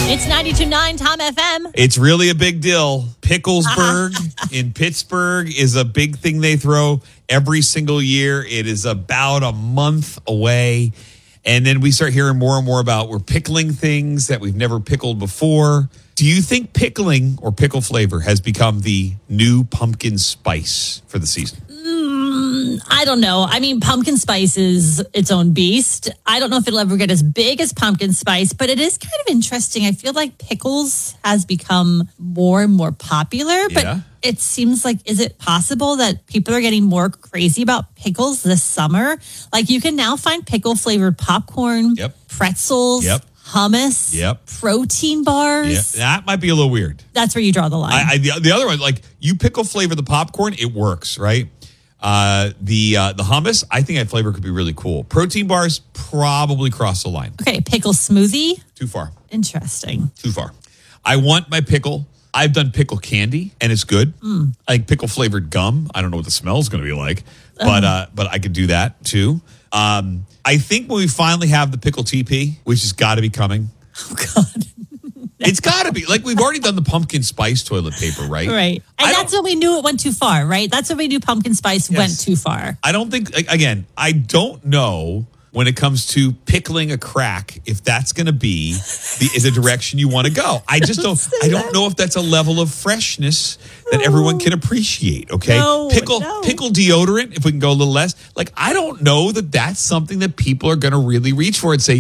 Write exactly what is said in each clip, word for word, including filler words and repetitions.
It's ninety-two point nine Tom F M. It's really a big deal. Picklesburg in Pittsburgh is a big thing they throw every single year. It is about a month away. And then we start hearing more and more about we're pickling things that we've never pickled before. Do you think pickling or pickle flavor has become the new pumpkin spice for the season? Mm, I don't know. I mean, pumpkin spice is its own beast. I don't know if it'll ever get as big as pumpkin spice, but it is kind of interesting. I feel like pickles has become more and more popular, but Yeah. it seems like, is it possible that people are getting more crazy about pickles this summer? Like you can now find pickle flavored popcorn, Yep. pretzels, Yep. hummus, Yep. protein bars. Yeah, that might be a little weird. That's where you draw the line. I, I, the, the other one, like you pickle flavor the popcorn, it works, right? Uh, the uh, the hummus, I think that flavor could be really cool. Protein bars probably cross the line. Okay, pickle smoothie. Too far. Interesting. Too far. I want my pickle. I've done pickle candy, and it's good. Mm. I think pickle flavored gum. I don't know what the smell is going to be like, but uh, but I could do that too. Um, I think when we finally have the pickle T P, which has got to be coming. Oh God. It's got to be. Like, we've already done the pumpkin spice toilet paper, right? Right. And I that's don't- when we knew it went too far, right? That's when we knew pumpkin spice Yes. went too far. I don't think, like, again, I don't know when it comes to pickling a crack if that's going to be the, is a direction you want to go. I just don't, I don't know if that's a level of freshness that everyone can appreciate, okay? No, pickle no. pickle deodorant, if we can go a little less. Like, I don't know that that's something that people are going to really reach for and say,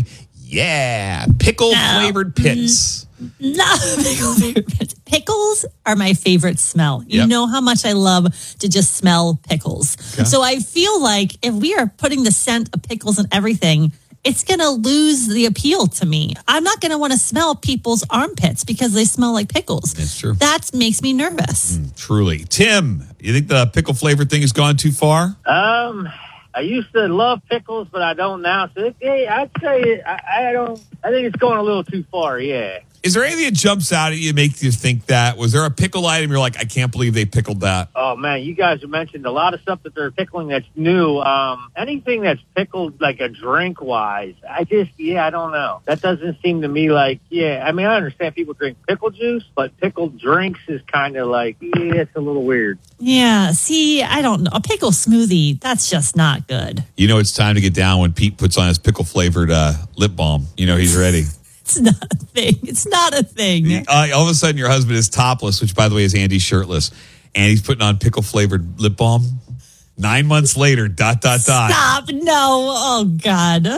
yeah, pickle flavored pits. No, pickle favorites. Pickles are my favorite smell. You Yep. know how much I love to just smell pickles. Okay. So I feel like if we are putting the scent of pickles and everything, it's going to lose the appeal to me. I'm not going to want to smell people's armpits because they smell like pickles. That's true. That makes me nervous. Truly. Tim, you think the pickle flavor thing has gone too far? Um, I used to love pickles, but I don't now. So, hey, I'd say I, I don't. I think it's going a little too far. Yeah. Is there anything that jumps out at you, makes you think that? Was there a pickle item you're like, I can't believe they pickled that? Oh man, you guys have mentioned a lot of stuff that they're pickling that's new. Um, anything that's pickled like a drink wise, I just yeah, I don't know. That doesn't seem to me like yeah. I mean, I understand people drink pickle juice, but pickled drinks is kind of like yeah, it's a little weird. Yeah, see, I don't know. A pickle smoothie, that's just not good. You know, it's time to get down when Pete puts on his pickle flavored uh, lip balm. You know, he's ready. It's not a thing. It's not a thing. Uh, all of a sudden, your husband is topless, which, by the way, is Andy shirtless, and he's putting on pickle flavored lip balm. Nine months later, dot, dot, dot. Stop. No. Oh, God.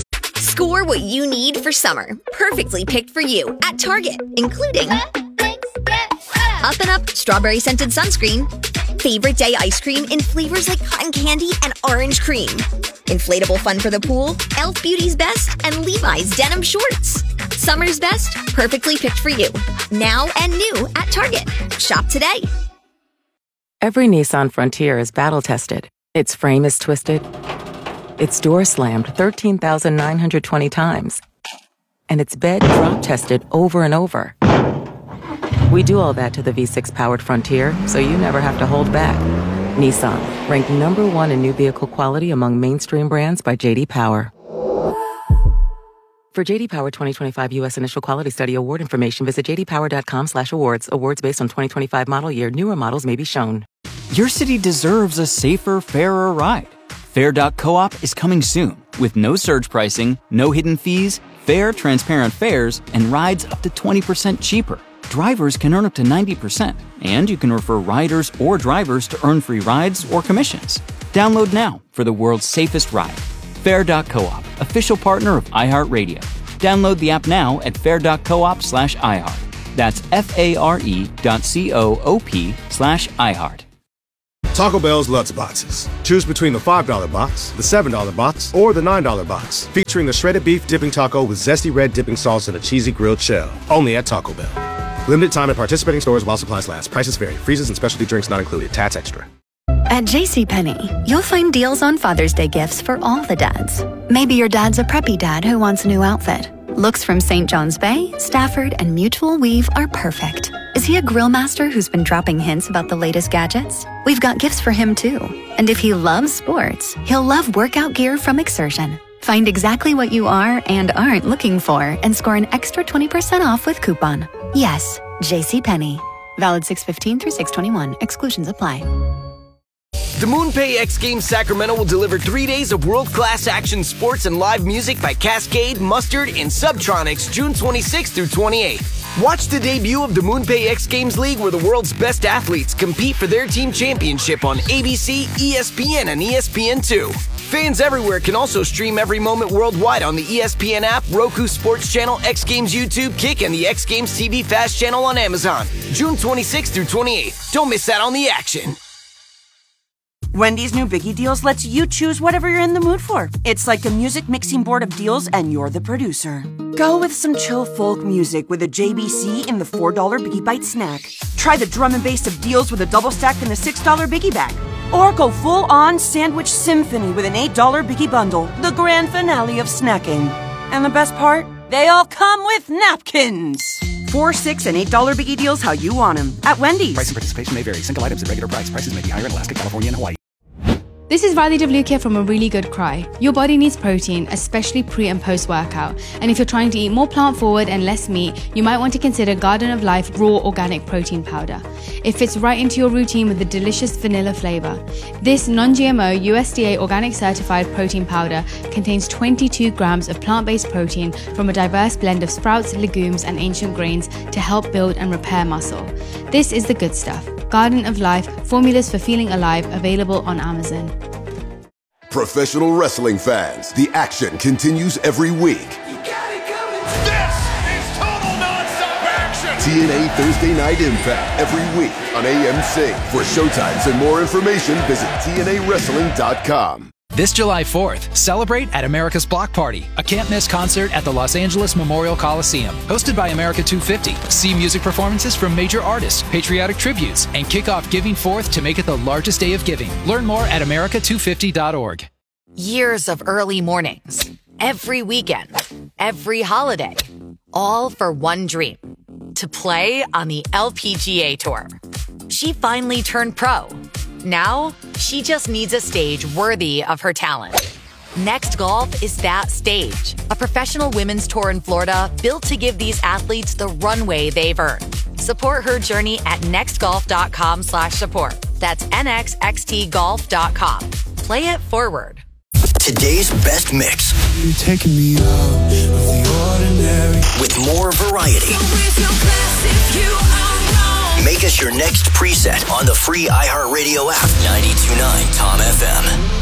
Score what you need for summer. Perfectly picked for you at Target, including Up and Up Strawberry Scented Sunscreen, Favorite Day Ice Cream in flavors like cotton candy and orange cream, Inflatable Fun for the Pool, e l f Beauty's Best, and Levi's Denim Shorts. Summer's best, perfectly picked for you. Now and new at Target. Shop today. Every Nissan Frontier is battle-tested. Its frame is twisted. Its door slammed thirteen thousand nine hundred twenty times. And its bed drop-tested over and over. We do all that to the V six powered Frontier, so you never have to hold back. Nissan, ranked number one in new vehicle quality among mainstream brands by J D Power. For J D Power twenty twenty-five U S Initial Quality Study award information, visit j d power dot com slash awards. Awards based on twenty twenty-five model year. Newer models may be shown. Your city deserves a safer, fairer ride. Fair dot coop is coming soon with no surge pricing, no hidden fees, fair, transparent fares, and rides up to twenty percent cheaper. Drivers can earn up to ninety percent, and you can refer riders or drivers to earn free rides or commissions. Download now for the world's safest ride. Fair dot coop, official partner of iHeartRadio. Download the app now at fair dot coop slash iHeart. That's F-A-R-E dot C-O-O-P slash iHeart. Taco Bell's Lutz Boxes. Choose between the five dollar box, the seven dollar box, or the nine dollar box, featuring the shredded beef dipping taco with zesty red dipping sauce and a cheesy grilled shell. Only at Taco Bell. Limited time at participating stores while supplies last. Prices vary. Freezes and specialty drinks not included. Tats extra. At JCPenney, you'll find deals on Father's Day gifts for all the dads. Maybe your dad's a preppy dad who wants a new outfit. Looks from Saint John's Bay, Stafford, and Mutual Weave are perfect. Is he a grill master who's been dropping hints about the latest gadgets? We've got gifts for him too. And if he loves sports, he'll love workout gear from Exertion. Find exactly what you are and aren't looking for and score an extra twenty percent off with coupon. Yes, JCPenney. Valid six fifteen through six twenty-one. Exclusions apply. The MoonPay X Games Sacramento will deliver three days of world-class action sports and live music by Cascade, Mustard, and Subtronics June twenty-sixth through twenty-eighth. Watch the debut of the MoonPay X Games League where the world's best athletes compete for their team championship on A B C, E S P N, and E S P N two. Fans everywhere can also stream every moment worldwide on the E S P N app, Roku Sports Channel, X Games YouTube, Kick, and the X Games T V Fast channel on Amazon. June twenty-sixth through twenty-eighth. Don't miss out on the action. Wendy's new Biggie Deals lets you choose whatever you're in the mood for. It's like a music mixing board of deals, and you're the producer. Go with some chill folk music with a J B C in the four dollar Biggie Bite snack. Try the drum and bass of deals with a double stack in the six dollar Biggie Bag. Or go full-on sandwich symphony with an eight dollar Biggie Bundle, the grand finale of snacking. And the best part? They all come with napkins. Four, six, and eight dollar Biggie Deals how you want them at Wendy's. Price and participation may vary. Single items at regular price. Prices may be higher in Alaska, California, and Hawaii. This is Riley DeVlukia from A Really Good Cry. Your body needs protein, especially pre and post workout. And if you're trying to eat more plant forward and less meat, you might want to consider Garden of Life Raw Organic Protein Powder. It fits right into your routine with a delicious vanilla flavor. This non-G M O U S D A organic certified protein powder contains twenty-two grams of plant-based protein from a diverse blend of sprouts, legumes, and ancient grains to help build and repair muscle. This is the good stuff. Garden of Life, formulas for feeling alive, available on Amazon. Professional wrestling fans, the action continues every week. You got it coming. This is total nonstop action. T N A Thursday Night Impact every week on A M C. For showtimes and more information, visit T N A wrestling dot com. This July fourth, celebrate at America's Block Party, a can't-miss concert at the Los Angeles Memorial Coliseum. Hosted by America two fifty. See music performances from major artists, patriotic tributes, and kick off Giving Fourth to make it the largest day of giving. Learn more at America two fifty dot org. Years of early mornings, every weekend, every holiday, all for one dream, to play on the L P G A Tour. She finally turned pro. Now, she just needs a stage worthy of her talent. Next Golf is that stage, a professional women's tour in Florida built to give these athletes the runway they've earned. Support her journey at nextgolf.com slash support. That's N X X T golf dot com. Play it forward. Today's best mix. You're taking me out of the ordinary. With more variety. So class if you are wrong. Make us your next preset on the free iHeartRadio app. ninety-two point nine Tom F M.